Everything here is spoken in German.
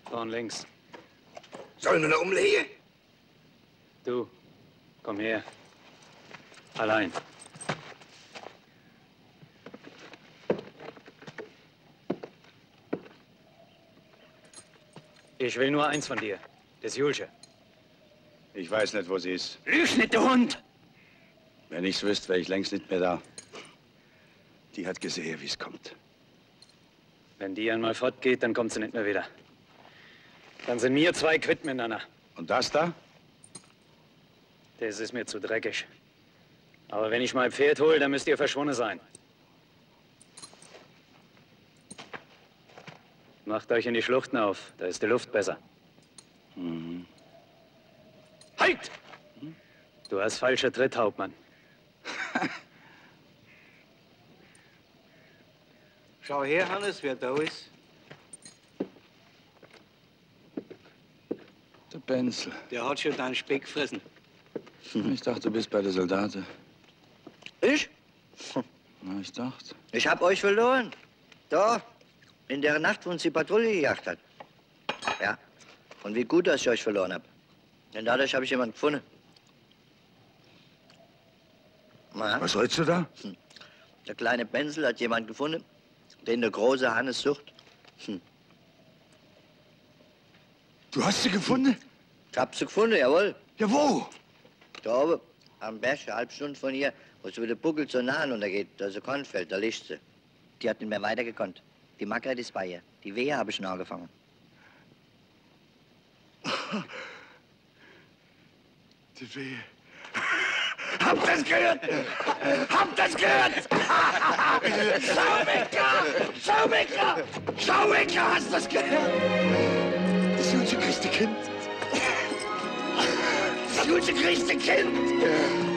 Vorn links. Sollen wir noch umlegen? Du, komm her. Allein. Ich will nur eins von dir. Das Julche. Ich weiß nicht, wo sie ist. Lüg nicht, du Hund! Wenn ich's wüsste, wäre ich längst nicht mehr da. Die hat gesehen, wie es kommt. Wenn die einmal fortgeht, dann kommt sie nicht mehr wieder. Dann sind wir zwei quitt miteinander. Und das da? Das ist mir zu dreckig. Aber wenn ich mein Pferd hole, dann müsst ihr verschwunden sein. Macht euch in die Schluchten auf, da ist die Luft besser. Mhm. Halt! Du hast falscher Tritt, Hauptmann. Schau her, Hannes, wer da ist. Der Benzel. Der hat schon deinen Speck gefressen. Ich dachte, du bist bei der Soldaten. Ich? Na, ich dachte. Ich hab euch verloren. Da, in der Nacht, wo uns die Patrouille gejagt hat. Ja. Und wie gut, dass ich euch verloren hab. Denn dadurch habe ich jemanden gefunden. Na? Was sollst du da? Der kleine Benzel hat jemanden gefunden, den der große Hannes sucht. Du hast sie gefunden? Ich hab sie gefunden, jawohl. Ja, wo? Da oben, am Berg, eine halbe Stunde von hier, wo es über den Buckel zur Nahen untergeht, da ist ein Kornfeld, da liegt sie. Die hat nicht mehr weitergekonnt. Die Margret ist bei ihr. Die Wehe habe ich schon angefangen. Die Wehe. Habt das gehört? Habt das gehört? Schaumecker! Schaumecker! Schaumecker, hast du das gehört? Das Julche kriegst du Kind. Das Julche kriegst du Kind.